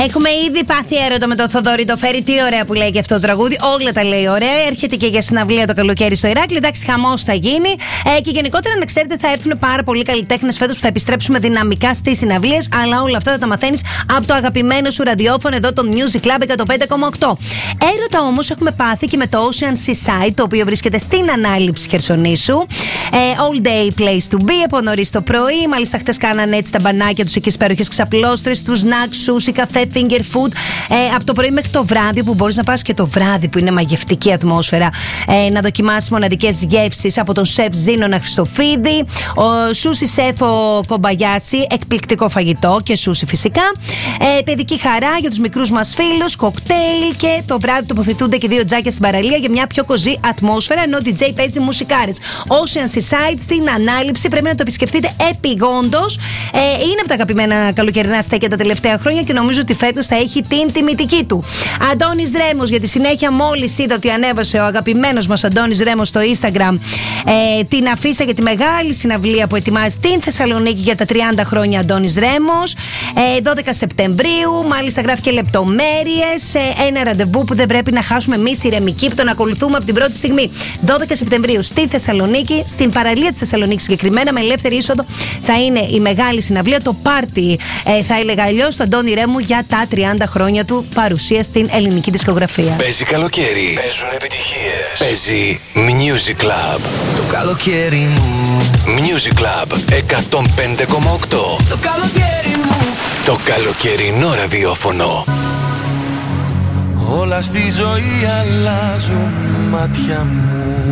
Έχουμε ήδη πάθει έρωτα με τον Θοδωρή το Φέρι. Τι ωραία που λέει και αυτό το τραγούδι. Όλα τα λέει ωραία. Έρχεται και για συναυλία το καλοκαίρι στο Ηράκλειο. Εντάξει, χαμός θα γίνει. Και γενικότερα, να ξέρετε, θα έρθουν πάρα πολλοί καλλιτέχνες φέτος που θα επιστρέψουμε δυναμικά στις συναυλίες. Αλλά όλα αυτά θα τα μαθαίνεις από το αγαπημένο σου ραδιόφωνο εδώ, το Music Club 105,8. Έρωτα όμως έχουμε πάθει και με το Ocean Seaside, το οποίο βρίσκεται στην Ανάληψη Χερσονήσου. All day place to be, από νωρίς το πρωί. Μάλιστα, χτες κάνανε έτσι τα μπανάκια τους εκεί στις υπέροχες ξαπλώστρες, τους snacks, σούσι, καφέ, finger food. Από το πρωί μέχρι το βράδυ, που μπορείς να πας και το βράδυ που είναι μαγευτική ατμόσφαιρα, να δοκιμάσεις μοναδικές γεύσεις από τον σεφ Ζήνονα Χριστοφίδη. Ο σούσι σεφ ο Κομπαγιάση, εκπληκτικό φαγητό και σούσι φυσικά. Παιδική χαρά για τους μικρούς μας φίλους, κοκτέιλ, και το βράδυ τοποθετούνται και δύο τζάκια στην παραλία για μια πιο κοζή ατμόσφαιρα, ενώ ο DJ παίζει μουσικάρες. Ocean Seaside στην Ανάληψη, πρέπει να το επισκεφτείτε επειγόντως. Είναι από τα αγαπημένα καλοκαιρινά στέκια τα τελευταία χρόνια και νομίζω ότι φέτος θα έχει την τιμητική του. Αντώνης Ρέμος, για τη συνέχεια, μόλις είδα ότι ανέβασε ο αγαπημένος μας Αντώνης Ρέμος στο Instagram την αφίσα για τη μεγάλη συναυλία που ετοιμάζει την Θεσσαλονίκη για τα 30 χρόνια Αντώνης Ρέμος. 12 Σεπτεμβρίου, μάλιστα γράφει και λεπτομέρειες. Ένα ραντεβού που δεν πρέπει να χάσουμε εμείς οι ηρεμικοί που τον ακολουθούμε από την πρώτη στιγμή. 12 Σεπτεμβρίου στη Θεσσαλονίκη, στην παραλία της Θεσσαλονίκης συγκεκριμένα, με ελεύθερη είσοδο, θα είναι η μεγάλη συναυλία, το πάρτι, θα έλεγα αλλιώς, του Αντώνη Ρέμου για τα 30 χρόνια του παρουσία στην ελληνική δισκογραφία. Παίζει καλοκαίρι. Παίζουν επιτυχίες. Παίζει Music Club. Το καλοκαίρι μου. Music Club 105,8. Το καλοκαίρι μου. Το καλοκαιρινό ραδιόφωνο. Όλα στη ζωή αλλάζουν, μάτια μου.